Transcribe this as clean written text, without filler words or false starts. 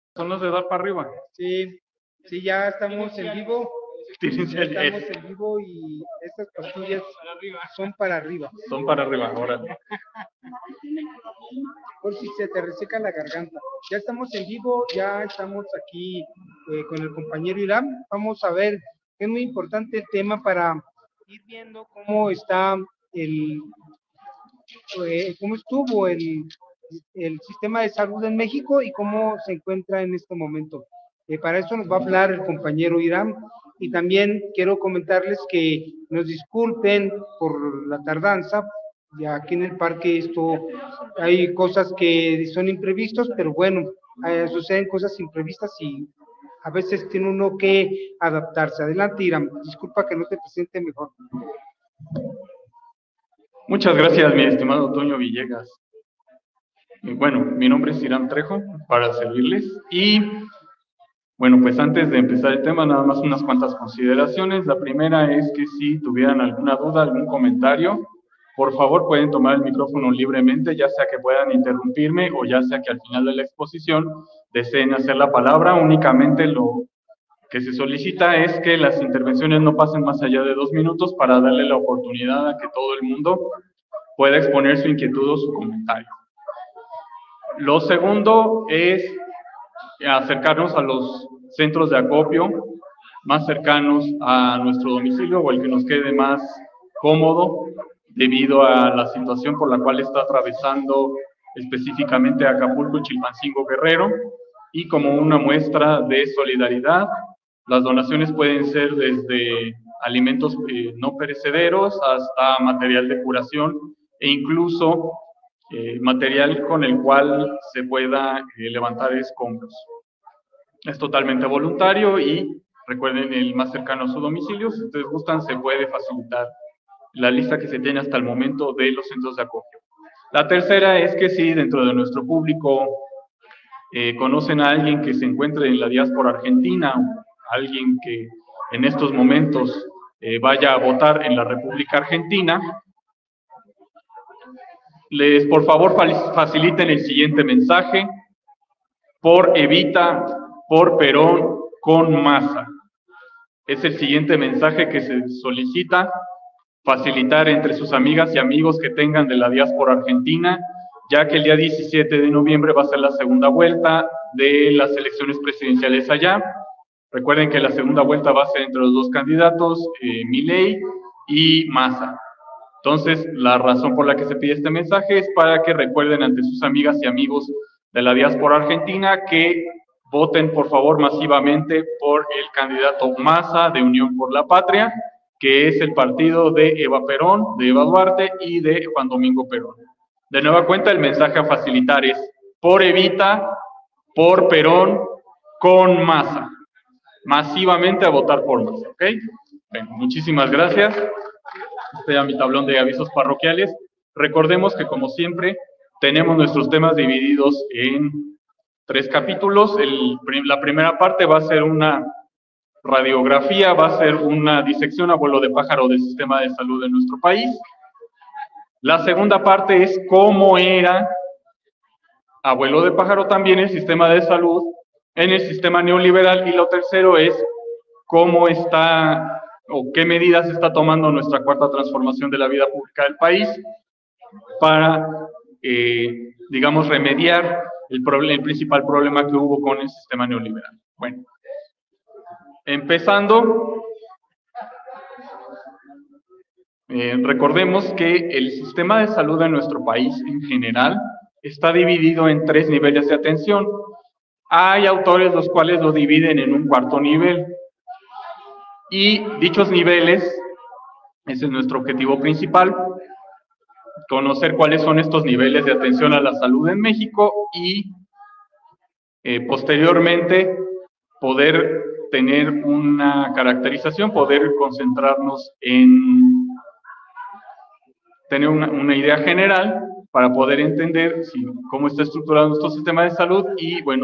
Son los de dar para arriba. Sí, sí, ya estamos en vivo. Tírense Ya el- estamos en vivo y estas pastillas son para arriba. Son para arriba, ahora. Por si se te reseca la garganta. Ya estamos en vivo, ya estamos aquí con el compañero Irán. Vamos a ver, es muy importante el tema para ir viendo cómo está cómo estuvo el sistema de salud en México y cómo se encuentra en este momento. Para eso nos va a hablar el compañero Irán y también quiero comentarles que nos disculpen por la tardanza, ya aquí en el parque esto hay cosas que son imprevistos, pero bueno, suceden cosas imprevistas y a veces tiene uno que adaptarse. Adelante, Irán, disculpa que no te presente mejor. Muchas gracias, mi estimado Toño Villegas. Bueno, mi nombre es Irán Trejo, para servirles. Y bueno, pues antes de empezar el tema, nada más unas cuantas consideraciones. La primera es que si tuvieran alguna duda, algún comentario, por favor pueden tomar el micrófono libremente, ya sea que puedan interrumpirme o ya sea que al final de la exposición deseen hacer la palabra. Únicamente lo que se solicita es que las intervenciones no pasen más allá de 2 minutos para darle la oportunidad a que todo el mundo pueda exponer su inquietud o su comentario. Lo segundo es acercarnos a los centros de acopio más cercanos a nuestro domicilio o el que nos quede más cómodo debido a la situación por la cual está atravesando específicamente Acapulco y Chilpancingo Guerrero. Y como una muestra de solidaridad, las donaciones pueden ser desde alimentos no perecederos hasta material de curación e incluso material con el cual se pueda levantar escombros. Es totalmente voluntario y recuerden el más cercano a su domicilio. Si ustedes gustan, se puede facilitar la lista que se tiene hasta el momento de los centros de acopio. La tercera es que si dentro de nuestro público conocen a alguien que se encuentre en la diáspora argentina, alguien que en estos momentos vaya a votar en la República Argentina, les por favor faciliten el siguiente mensaje: por Evita, por Perón, con Massa. Es el siguiente mensaje que se solicita facilitar entre sus amigas y amigos que tengan de la diáspora argentina, ya que el día 17 de noviembre va a ser la segunda vuelta de las elecciones presidenciales allá. Recuerden que la segunda vuelta va a ser entre los dos candidatos, Milei y Massa. Entonces, la razón por la que se pide este mensaje es para que recuerden ante sus amigas y amigos de la diáspora argentina que voten, por favor, masivamente por el candidato Massa de Unión por la Patria, que es el partido de Eva Perón, de Eva Duarte y de Juan Domingo Perón. De nueva cuenta, el mensaje a facilitar es por Evita, por Perón, con Massa. Masivamente a votar por Massa, ¿ok? Bueno, muchísimas gracias. Este es mi tablón de avisos parroquiales. Recordemos que, como siempre, tenemos nuestros temas divididos en 3 capítulos. La primera parte va a ser una radiografía, va a ser una disección a vuelo de pájaro del sistema de salud de nuestro país. La segunda parte es cómo era a vuelo de pájaro también el sistema de salud en el sistema neoliberal. Y lo tercero es cómo está o qué medidas está tomando nuestra cuarta transformación de la vida pública del país para, digamos, remediar el principal problema que hubo con el sistema neoliberal. Bueno, empezando, recordemos que el sistema de salud de nuestro país en general está dividido en 3 niveles de atención. Hay autores los cuales lo dividen en un cuarto nivel. Y dichos niveles, ese es nuestro objetivo principal, conocer cuáles son estos niveles de atención a la salud en México y posteriormente poder tener una caracterización, poder concentrarnos en tener una idea general para poder entender cómo está estructurado nuestro sistema de salud y, bueno,